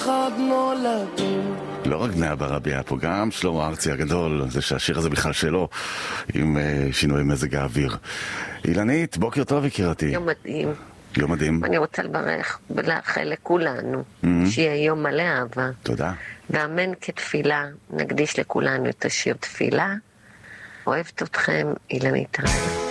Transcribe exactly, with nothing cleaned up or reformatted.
יחד נולדים. לא רק בני ברבי היה פה, גם שלמה ארצי הגדול, זה שהשיר הזה בכלל שלו, עם uh, שינוי מזג האוויר. אילנית, בוקר טוב יקירתי. יום מדהים. יום מדהים. אני רוצה לברך ולאחל לכולנו, mm-hmm. שיהיה יום מלא אהבה. תודה. ואמן כתפילה, נקדיש לכולנו את השיר תפילה. אוהבת אתכם, אילנית רז.